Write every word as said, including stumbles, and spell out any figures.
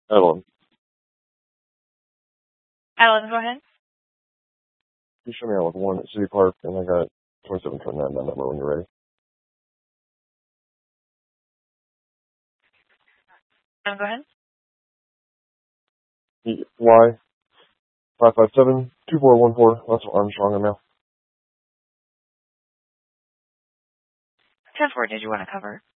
Evelyn, Alan, go ahead. you show me out with one at City Park, and I got twenty-seven twenty-nine, that number when you're ready. Alan, go ahead. Y five five seven two four one four. That's Armstrong in now. ten four, did you want to cover?